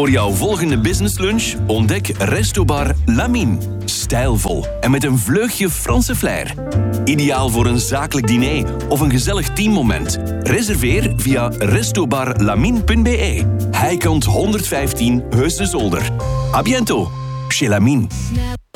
Voor jouw volgende businesslunch ontdek Restobar Lamine. Stijlvol en met een vleugje Franse flair. Ideaal voor een zakelijk diner of een gezellig teammoment. Reserveer via restobarlamine.be. Heikant 115 Heusden Zolder. A bientôt, chez Lamine.